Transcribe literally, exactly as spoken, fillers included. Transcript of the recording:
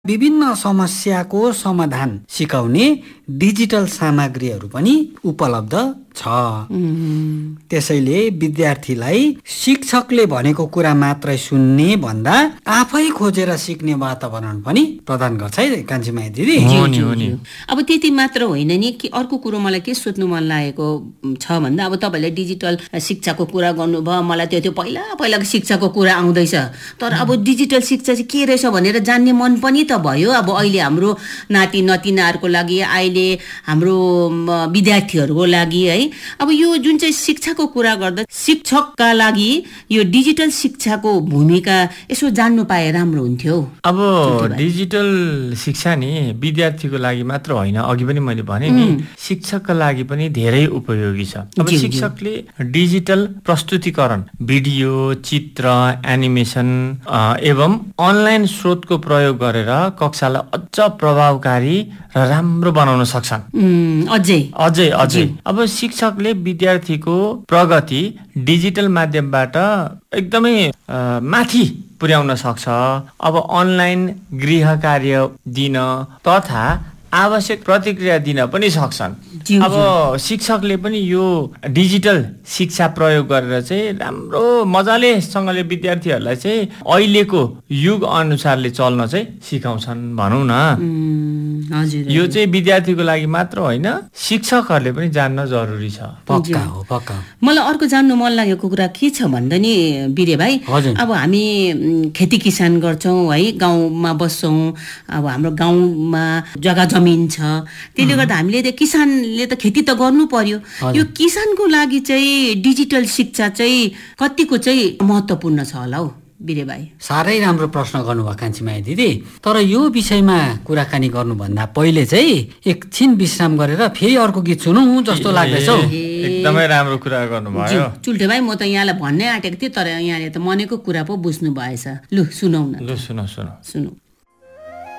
विभिन्न समस्याको समाधान सिकाउने डिजिटल सामग्रीहरू पनि उपलब्ध छ। त्यसैले विद्यार्थीलाई शिक्षकले भनेको कुरा मात्रै सुन्ने भन्दा आफै खोजेर सिक्ने वातावरण पनि प्रदान गर्छ है कान्छीमाया दिदी। अब त्यति मात्र होइन नि कि अर्को कुरो मलाई के सोध्नु मन लागेको छ भन्दा अब तपाईँले डिजिटल शिक्षाको कुरा गर्नुभयो, मलाई त्यो त्यो पहिला पहिलाको शिक्षाको कुरा आउँदैछ, तर अब डिजिटल शिक्षा चाहिँ के रहेछ भनेर जान्ने मन पनि त भयो। अब अहिले हाम्रो नाति नतिनाहरूको लागि, अहिले हाम्रो विद्यार्थीहरूको लागि है, अब यो जुन चाहिँ शिक्षाको कुरा गर्दा शिक्षकका लागि यो डिजिटल शिक्षाको भूमिका यसो जान्नु पाए राम्रो हुन्थ्यो। अब डिजिटल शिक्षा नि विद्यार्थीको लागि मात्र होइन, अघि पनि मैले भने नि शिक्षकका लागि पनि धेरै उपयोगी छ। अब शिक्षकले डिजिटल प्रस्तुतिकरण, भिडियो, चित्र, एनिमेसन एवं अनलाइन स्रोतको प्रयोग गरेर कक्षालाई अझ प्रभावकारी र राम्रो बनाउन सक्छन्। अझै अझै अझै अब शिक्षकले विद्यार्थीको प्रगति डिजिटल माध्यमबाट एकदमै माथि पुर्याउन सक्छ। अब अनलाइन गृह कार्य दिन तथा आवश्यक प्रतिक्रिया दिन पनि सक्छन्। अब शिक्षकले पनि यो डिजिटल शिक्षा प्रयोग गरेर चाहिँ राम्रो मजाले सँगले विद्यार्थीहरूलाई चाहिँ अहिलेको युग अनुसारले चल्न चाहिँ सिकाउँछन् भनौँ न। यो चाहिँ विद्यार्थीको लागि मात्र होइन, शिक्षकहरूले पनि जान्न जरुरी छ। पक्का हो, पक्का। मलाई अर्को जान्नु मन लागेको कुरा के छ भन्दा नि बिरे भाइ, अब हामी खेती किसान गर्छौँ है, गाउँमा बस्छौँ, अब हाम्रो गाउँमा जग्गा जमिन छ, त्यसले गर्दा हामीले त किसानले त खेती त गर्नु पर्यो। यो किसानको लागि चाहिँ डिजिटल शिक्षा चाहिँ कतिको चाहिँ महत्त्वपूर्ण छ होला हौ बिरे भाइ? साह्रै राम्रो प्रश्न गर्नुभयो कान्छीमाया दिदी। तर यो विषयमा कुराकानी गर्नुभन्दा पहिले चाहिँ एकछिन विश्राम गरेर फेरि अर्को गीत सुनौँ जस्तो लाग्दैछ हौ। एकदमै राम्रो कुरा गर्नुभयो चुल्ठे भाइ। म त यहाँलाई भन्नै आँटेको थिएँ, तर यहाँले त मनेको कुरा पो बुझ्नु भएछ। लु सुनौ न। लु सुनौ सुनौ सुनौ।